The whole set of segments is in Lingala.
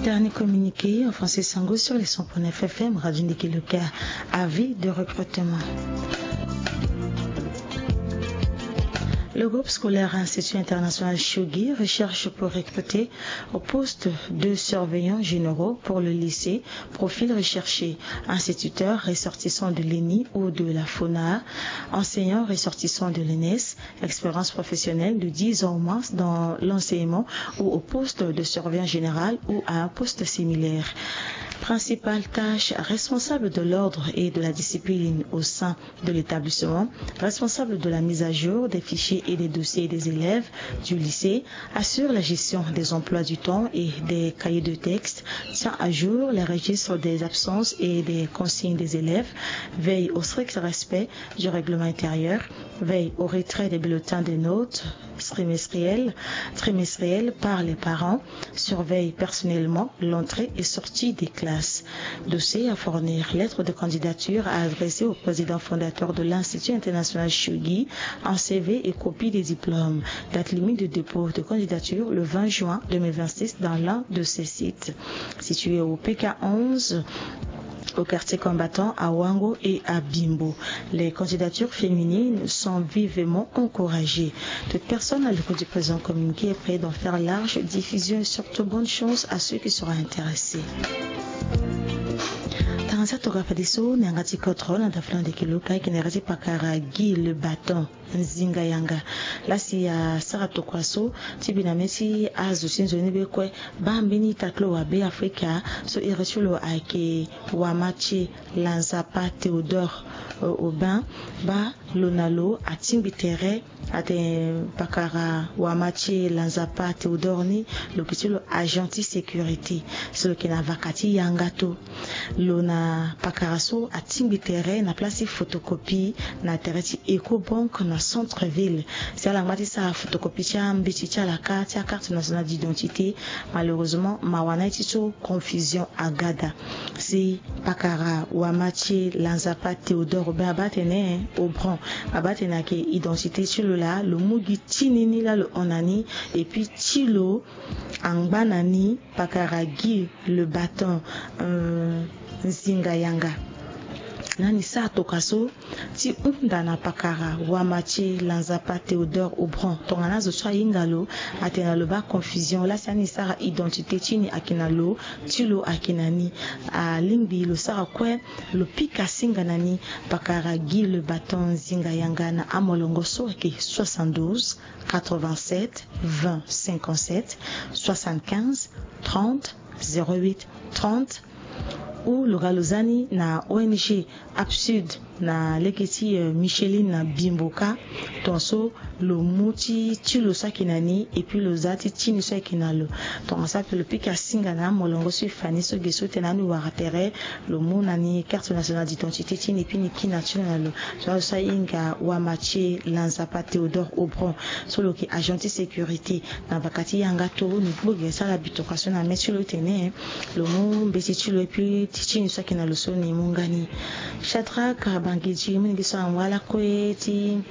Dernier communiqué en français Sango sur les 100.9 FM, Radio Ndiki Luka, avis de recrutement. Le groupe scolaire Institut international Chougui recherche pour recruter au poste de surveillants généraux pour le lycée. Profil recherché: instituteur ressortissant de l'ENI ou de la FONA, enseignant ressortissant de l'ENES, expérience professionnelle de 10 ans ou moins dans l'enseignement ou au poste de surveillant général ou à un poste similaire. Principale tâche: responsable de l'ordre et de la discipline au sein de l'établissement, responsable de la mise à jour des fichiers et des dossiers des élèves du lycée, assure la gestion des emplois du temps et des cahiers de texte, tient à jour les registres des absences et des consignes des élèves, veille au strict respect du règlement intérieur, veille au retrait des bulletins de notes trimestriels par les parents, surveille personnellement l'entrée et sortie des classes. Dossier à fournir: lettre de candidature à adresser au président fondateur de l'Institut international Chougui, un CV et copie des diplômes. Date limite de dépôt de candidature le 20 juin 2026 dans l'un de ces sites. Situé au PK 11, au quartier combattant à Wango et à Bimbo. Les candidatures féminines sont vivement encouragées. Toute personne à l'écoute du présent communiqué est prête d'en faire large diffusion et surtout bonne chance à ceux qui seront intéressés. Tokafadiso Nangati Kotron and the Flan de Kiluka qui n'est pakara Guy le bâton Nzinga Yanga. Là si à Saratokwaso Tibinamesi Azusinzoni Bekwe Bambini Taklo Abe Africa so irresulo ake Wamachi Lanzapa Théodore Aubin Ba Lonalo Atimbitere Ate Pakara Wamachi Lanzapa Théodore Ni Lokitulo Agenti Sécurité Solo Kina Vakati Yangato Lona Pakaraso a Timbitere na place photocopie na tereti EcoBank na centre-ville. C'est la matissa photocopie cha mbiti cha la carte nationale d'identité. Malheureusement, mawana itiso confusion agada. Si Pakara Wamachi Lanzapa Théodore Aubin abatene Aubran abatena ke identité chilo la le mugi tinini la le onani et puis chilo angbanani Pakara Guy le bâton Nzinga Yanga. Nani sa tokaso ti undana Pakara Wamachi Lanzapa Théodore Aubran tongana zo swa ingalo atena lo ba confusion la sani sara identité chini akinalo tilo akinani a limbi lo sara kwe lo pika singa nani Pakara Guy le bâton Nzinga Yanga na amolongo so ke 72 87 20 57 75 30 08 30 ou le Galozani na ONG Absud na leketi Micheline na Bimboka tonso le muti tilo sakinani et puis le zati tini sakinalo ton ça le pika singana molongo su fani so geso tenani waratere le monani carte nationale d'identité tini puis ni kinationalo so sa inga Wamachi Lanzapa Théodore Aubran solo ki agenti sécurité na bakati yanga to ni boge ça la bitocation na metilo tene le mon besitilo et puis tini sakinalo so ni mungani Shadrach Bangiji mingi so wala kweti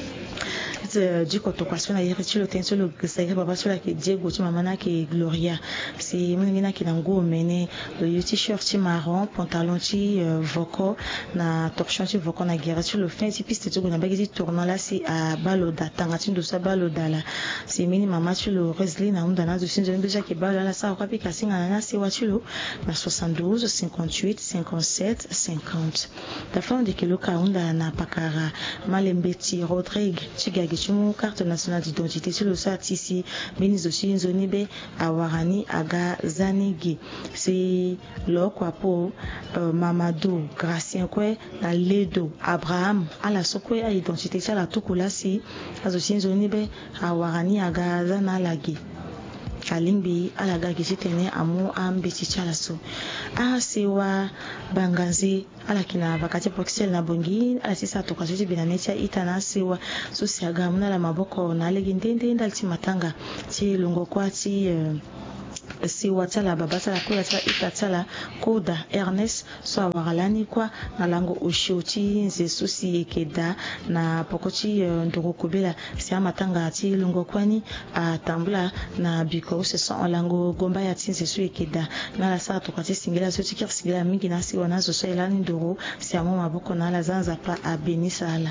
du kotokwaso na yerichilo tenso lo gisaya baba so la ke Diego tu mamana ke Gloria si mingi na kinango mene le t-shirt marron pantalon ti voko na torchon ti voko na guerre sur le fin ti piste tu na bagisi tournant là si à baloda tangati ndo sa baloda la si mini mama tu le Rosalie na unda na zo sinzo déjà ke baloda la sa kwa pika singa na si wachilo na 72 58 57 50 la femme de kiloka unda na Pakara Malembeti Rodrigue Chigagi chumu carte nationale d'identité sur le site ici Benizo Shinzonibe Awarani Aga Zanigi c'est Lokwapo Mamadou Gracien Kwe na Ledo Abraham ala sokwe a identité cha la tukula si Azo Shinzonibe Awarani Aga Zanalagi Kalimbi alaga gishitene amu ambiti chalaso sewa banganzi alakina bakati proxel na bongi ala sisa tokazuti binanecha itana sewa susiaga muna la maboko na legindende ndalti matanga ti longo kwati si watala babatala ko yatala itatala koda Ernest so awaralani kwa na lango ushoti nze susi ekeda na pokoti ndoro kobela si amatanga ati longo kwani atambula na biko se son lango gomba ya tinze su ekeda na la sa to kwati singela so tikir singela mingi na si wana zo so elani ndoro si amo maboko na la zanza pa abenisa ala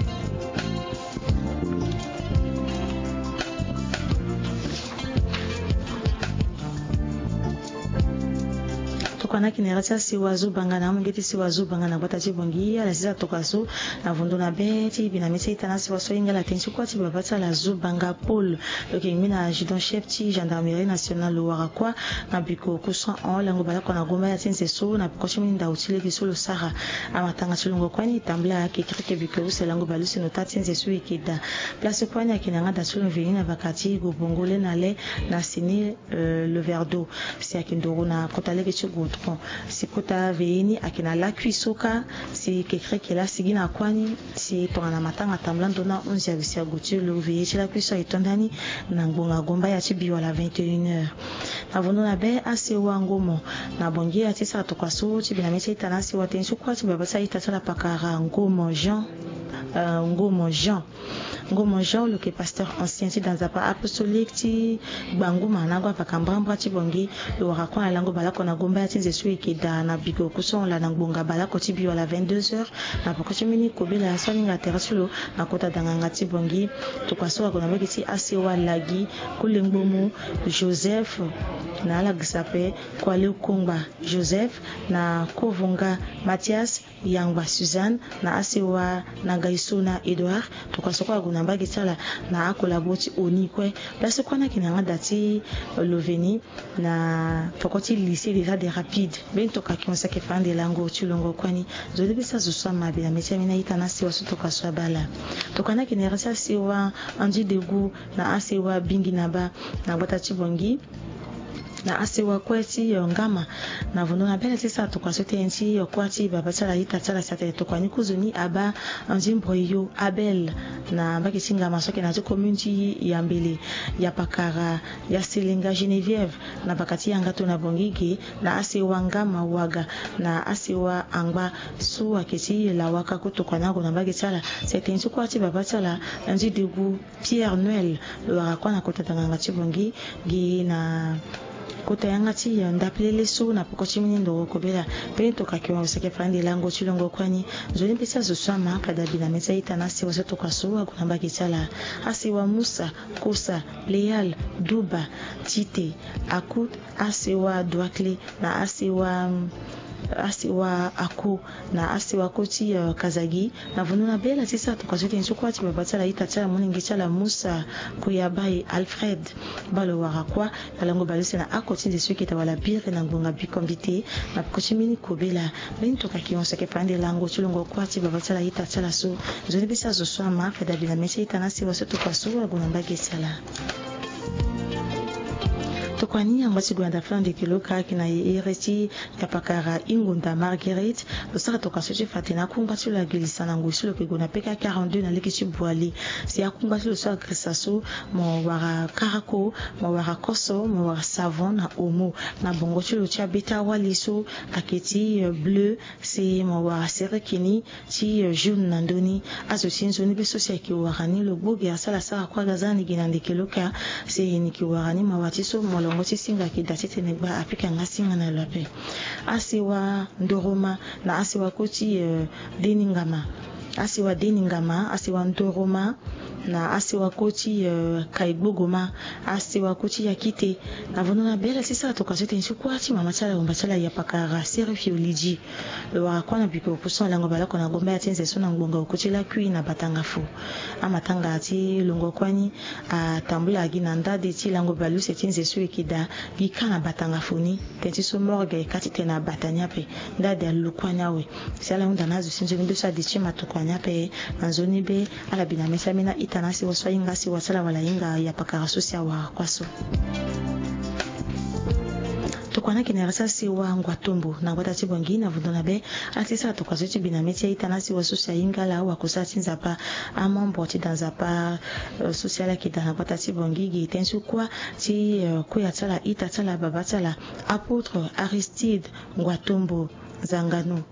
kwana kineratia si wazu bangana mungeti si wazu bangana bata chibongia la sisa tokaso na vondo na beti bina mesa itana si waso inga la tenchi kwa tiba bata la zu banga Paul loke mina adjudant chef ti gendarmerie nationale warakwa na biko kusan on lango bala kona gomba ya tense so na kochi minda utile ki solo sara amatanga chulungo kwani tambla ke krike biko use lango balu se nota tense so ikeda place kwani akinanga da solo vini vakati go bongole na le na sini le verre d'eau si akindoro na kotale ke chugo sikota veini akina la kuisoka si kekre kela sigina kwani si tongana matanga tamblando na 11 ya bisia gotu le veyi la kuiso itondani na ngonga gomba ya chibi wala 21h na vono na be ase wangomo na bongi ya tisa tokaso chibina mesa itana si watensu kwa chibaba sa itatala pakara ngomo Jean le que pasteur ancien ti dans apa apostolique ti banguma na gwa pakambamba ti bongi le warakwa na lango balako na gomba ti nzesu ekeda na bigo kuson la na ngbonga balako ti bio la 22h na pokochi mini kobela salinga terasulo na kota danganga ti bongi to kwaso ko na beki ti asewa lagi kulengbomu Joseph na la gisape kwale kongba Joseph na kovunga Mathias yangba Suzanne na asewa na gaisona Edouard to kwaso ko na mbagi tsala na akola boti onikwe place kwana kinanga dati loveni na fokoti lycée déjà des rapides bento ka kionsa ke fande lango chulongo kwani zodi bisa zo mabe na metia mina itana si waso to kaswa bala to kana kinera sa si wa andi degu na asewa bingi naba na bota chibongi na asewa kweti ngama na vono na bela tisa to kwaso tenchi kwati baba tsala itatala sate to kwani kuzuni aba anjimbo yo Abel na baki singa masoke na community ya mbele ya pakara ya Selinga Geneviève na bakati yanga to na bongigi na asewa ngama waga na asewa angba su aketi la waka kuto kwana ko na baki tsala tenchi kwati baba tsala anji degu Pierre Noël le rakwa na kota tanga chibongi gi na kota yanga ti ndapelele so na pokochi mini ndo kobela pe to kakiwa useke fandi lango chilongo kwani zoni pesa zo swama kada bina mesa itana si waso to kaso kuna baki tsala asewa Musa Kosa Leal Duba Tite Akut asewa Douakle na asewa ako na asewa koti Kazagi na vonuna bela tisa to kaso tenso kwati babatala itatala moningi tsala Musa Kuyabai Alfred balo warakwa lango balise na akoti de suki ta wala bire na ngonga bikombite na kochimini kobela bento kakionsa ke fande lango chulongo kwati babatala itatala so zoni bisa zo swama feda bila mesa itana si waso to kaso aguna sala tokwani ambasi gwanda flande kiloka kina ireti ya pakara ingunda Marguerite osaka tokasoche fatina kunga tula gilisa na ngusilo ke gona peka 42 na leki chibwali si akunga tula so agrisaso mo wara karako mo wara koso mo wara savon na omo na bongo tula cha beta waliso aketi bleu si mo wara serekini ti jaune na ndoni aso sinzo ni beso si ki warani lo bogi asala sara kwa gazani ginande kiloka si ni ki warani mawatiso mo ngoti singa ki datete negba apika ngasinga na lape asiwa ndoroma na asiwa koti deningama asiwa ndoroma na asiwa koti kaibogoma asiwa koti ya kite na vonona bela sisa to kasote nsukwati mama tsala umbatala ya pakara Serifio Liji le wakwana biko kuson lango balako na gomba ya tenze sona ngbonga okoti la kui na batanga fu amatanga ati longo kwani atambula agina ndade ti lango balu se tenze su ekida gikana batanga funi tenti so morgue kati tena batanya pe ndade alukwanya we sala unda nazo sinzo ndo sa dichima to kwanya pe anzoni be ala bina mesa mina itanasi waswa inga si wasala wala inga ya pakara sosia wa kwaso to kwana kina rasa si wa ngwatombo na ngwata tibongi na vudona be atisa to kwazo tibina meti itana si wa susa ingala wa kusati nzapa amambo ti danzapa sociala ki dana ngwata tibongi gi tensu kwa ti kuya tsala ita tsala baba tsala apôtre Aristide Ngwatombo Zangano